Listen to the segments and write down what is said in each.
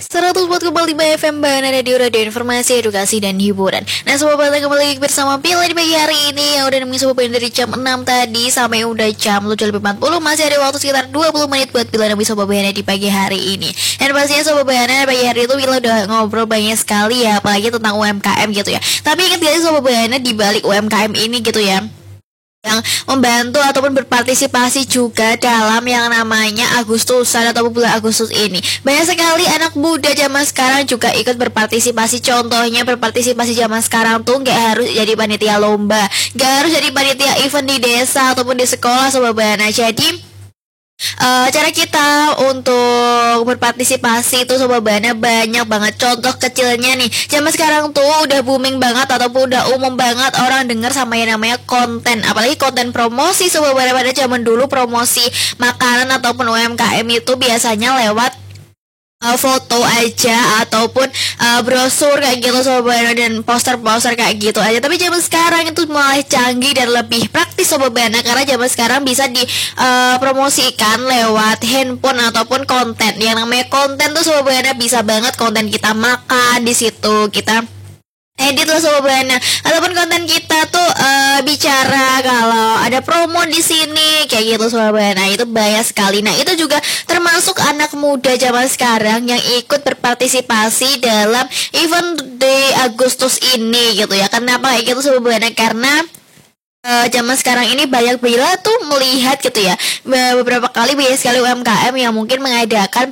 104,5 FM Bahana Radio Informasi, Edukasi, dan Hiburan. Nah, Sobat Bahana kembali lagi bersama Bila di pagi hari ini yang udah nemenin Sobat Bahana dari jam 6 tadi sampai udah jam 7.40. Masih ada waktu sekitar 20 menit buat Bila nemenin Sobat Bahana di pagi hari ini. Dan pastinya Sobat Bahana pagi hari itu Bila udah ngobrol banyak sekali ya, apalagi tentang UMKM gitu ya. Tapi ingat gak sih Sobat Bahana, di balik UMKM ini gitu ya, yang membantu ataupun berpartisipasi juga dalam yang namanya Agustusan atau bulan Agustus ini. Banyak sekali anak muda zaman sekarang juga ikut berpartisipasi. Contohnya berpartisipasi zaman sekarang tuh gak harus jadi panitia lomba, gak harus jadi panitia event di desa ataupun di sekolah Sobat Bahana. Jadi cara kita untuk berpartisipasi itu Sobat Bahana banyak banget. Contoh kecilnya nih, zaman sekarang tuh udah booming banget ataupun udah umum banget orang dengar sama yang namanya konten, apalagi konten promosi Sobat Bahana. Pada zaman dulu promosi makanan ataupun UMKM itu biasanya lewat foto aja ataupun brosur kayak gitu Sobat Bahana, dan poster-poster kayak gitu aja. Tapi zaman sekarang itu mulai canggih dan lebih praktis Sobat Bahana, karena zaman sekarang bisa dipromosikan lewat handphone ataupun konten. Yang namanya konten tuh Sobat Bahana bisa banget konten kita makan di situ, kita edit lah Sobat Bahana, ataupun konten kita tuh bicara kalau ada promo di sini kayak gitu Sobat Bahana. Itu banyak sekali. Nah, itu juga termasuk anak muda zaman sekarang yang ikut berpartisipasi dalam event di Agustus ini gitu ya. Kenapa kayak gitu Sobat Bahana? Karena zaman sekarang ini banyak Bila tuh melihat gitu ya, beberapa kali banyak sekali UMKM yang mungkin mengadakan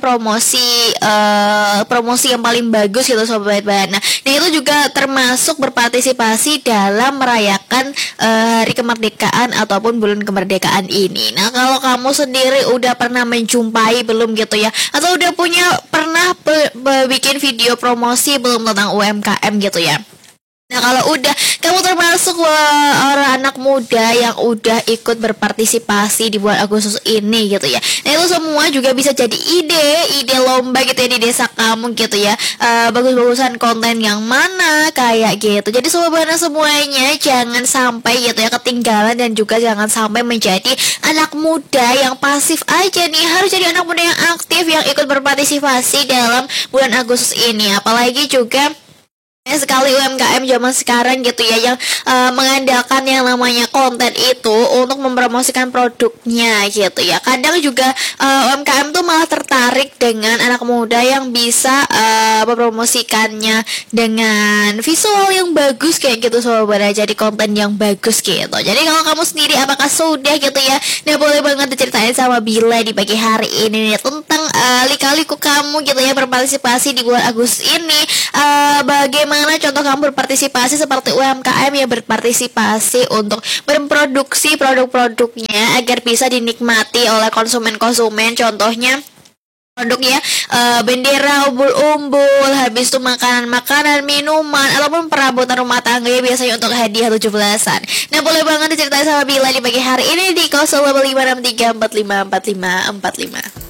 promosi yang paling bagus gitu Sobat Bahana. Nah, itu juga termasuk berpartisipasi dalam merayakan hari kemerdekaan ataupun bulan kemerdekaan ini. Nah, kalau kamu sendiri udah pernah menjumpai belum gitu ya, atau udah pernah bikin video promosi belum tentang UMKM gitu ya? Nah, kalau udah, kamu termasuk orang anak muda yang udah ikut berpartisipasi di bulan Agustus ini gitu ya. Nah, itu semua juga bisa jadi ide lomba gitu ya di desa kamu gitu ya. Bagus-bagusan konten yang mana kayak gitu. Jadi Sobat Bahana semuanya jangan sampai gitu ya ketinggalan, dan juga jangan sampai menjadi anak muda yang pasif aja nih. Harus jadi anak muda yang aktif yang ikut berpartisipasi dalam bulan Agustus ini. Apalagi juga sekali UMKM zaman sekarang gitu ya, yang mengandalkan yang namanya konten itu untuk mempromosikan produknya gitu ya. Kadang juga UMKM tuh malah tertarik dengan anak muda yang bisa mempromosikannya dengan visual yang bagus kayak gitu Sobat Bahana, jadi konten yang bagus gitu. Jadi kalau kamu sendiri apakah sudah gitu ya, nah boleh banget diceritain sama Bila di pagi hari ini nih, tentang lika-liku kamu gitu ya berpartisipasi di bulan Agustus ini. Bagaimana contoh kamu berpartisipasi seperti UMKM ya, berpartisipasi untuk memproduksi produk-produknya agar bisa dinikmati oleh konsumen-konsumen. Contohnya produknya bendera, umbul-umbul, habis itu makanan-makanan, minuman, ataupun perabotan rumah tangga ya, biasanya untuk hadiah 17-an. Nah, boleh banget diceritain sama Bila di pagi hari ini di 085634545545.